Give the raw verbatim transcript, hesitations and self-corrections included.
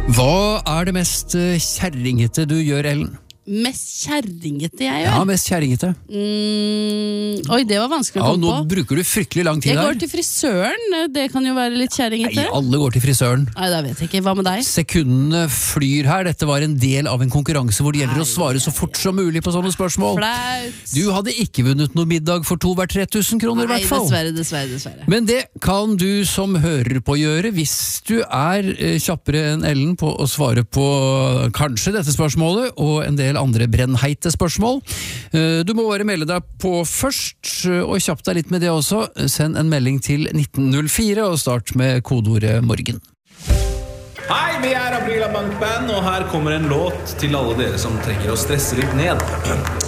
Hva er det mest eh, kjerringete du gjør, Ellen? Mest kjerringete jeg gjør? Ja, mest kjerringete. Mm, oi, det var vanskelig å Ja, komme nå på. bruker du fryktelig lang tid Jeg her. går til frisøren, det kan jo være litt kjerringete. Nei, alle går til frisøren. Nei, da vet jeg ikke. Hva med deg? Sekundene flyr her. Dette var en del av en konkurranse hvor det gjelder å svare så fort som mulig på sånne spørsmål. Flaut. Du hadde ikke vunnet noe middag for to hvert tre tusen kroner, i Nei, hvert fall. dessverre, dessverre, dessverre. Men det kan du som hører på gjøre hvis du er eh, kjappere enn Ellen på å svare på kanskje dette spørsmålet og en del andre brennheite spørsmål. Eh, Du må bare melde deg på først, eh, og kjapp deg litt med det også. Send en melding til nitten null fire og start med kodeordet morgen. Hei, vi er Aprila Bank Band, og her kommer en låt til alle dere som trenger å stresse litt ned.